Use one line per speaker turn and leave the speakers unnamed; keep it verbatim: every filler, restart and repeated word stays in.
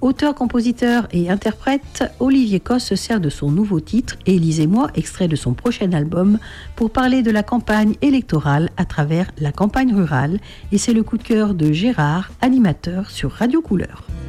Auteur, compositeur et interprète, Olivier Cosse se sert de son nouveau titre « Élisez-moi », extrait de son prochain album, pour parler de la campagne électorale à travers la campagne rurale. Et c'est le coup de cœur de Gérard, animateur sur Radio Couleur.